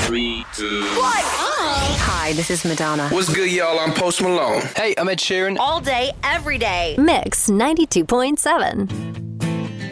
3, 2. Hi, this is Madonna. What's good, y'all? I'm Post Malone. Hey, I'm Ed Sheeran. All day, every day. Mix 92.7.